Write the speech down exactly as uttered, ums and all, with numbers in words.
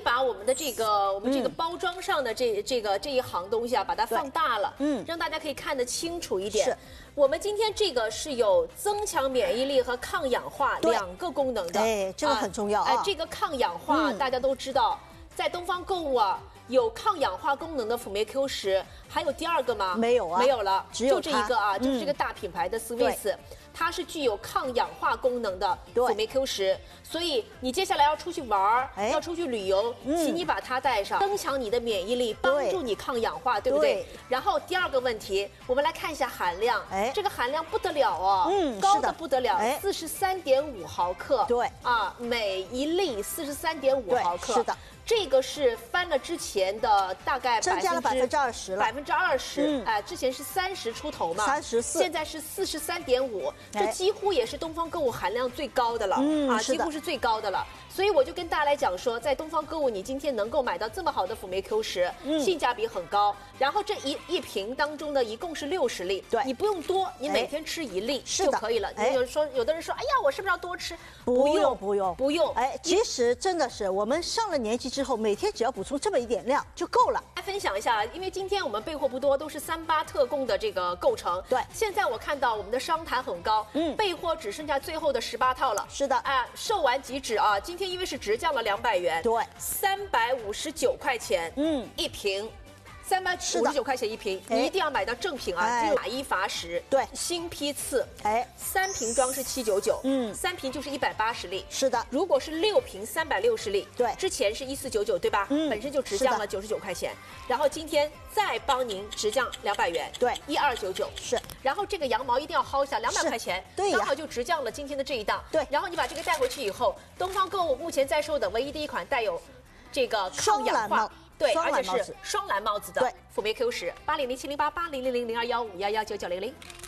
把我们的这个我们这个包装上的这这个这一行东西啊，把它放大了，嗯，让大家可以看得清楚一点。是，我们今天这个是有增强免疫力和抗氧化两个功能的， 哎，这个很重要啊。 哎，这个抗氧化大家都知道，在东方购物啊。 有抗氧化功能的辅酶 Q 十，还有第二个吗？ 没有啊， 没有了， 只有就这一个啊，就是这个大品牌的 Swiss， 它是具有抗氧化功能的辅酶 Q 十，所以你接下来要出去玩儿，要出去旅游，请你把它带上，增强你的免疫力，帮助你抗氧化，对不对？然后第二个问题，我们来看一下含量，哎，这个含量不得了哦，嗯，高的不得了，四十三点五毫克，对啊，每一粒四十三点五毫克，是的。 这个是翻了之前的大概增加了百分之二十了， 百分之二十，哎，之前是三十出头嘛， 三十四， 现在是四十三点五，这几乎也是东方购物含量最高的了，嗯，啊，几乎是最高的了。所以我就跟大家来讲说，在东方购物，你今天能够买到这么好的辅酶 Q 十，嗯，性价比很高。然后这一一瓶当中呢，一共是六十粒，对，你不用多，你每天吃一粒就可以了。哎，有说有的人说，哎呀，我是不是要多吃？ 不用，不用， 不用。 哎，其实真的是我们上了年纪之后，每天只要补充这么一点量就够了。 来分享一下，因为今天我们备货不多，都是三八特供的这个构成。对，现在我看到我们的商谈很高，嗯，备货只剩下最后的十八套了。是的，啊，售完即止啊！今天因为是直降了两百元，对，三百五十九块钱，嗯，一瓶。 三百五十九块钱一瓶，你一定要买到正品啊！只有法医罚十，对，新批次，哎，三瓶装是七九九，嗯，三瓶就是一百八十粒，是的。如果是六瓶三百六十粒，对，之前是一四九九，对吧？嗯，本身就直降了九十九块钱，然后今天再帮您直降两百元，对，一二九九是。然后这个羊毛一定要薅下两百块钱，对，刚好就直降了今天的这一档，对。然后你把这个带回去以后，东方购物目前在售的唯一的一款带有这个抗氧化。 对，而且是双蓝帽子的辅酶 Q 十，八零零七零八八零零零零二幺五幺幺九九零零。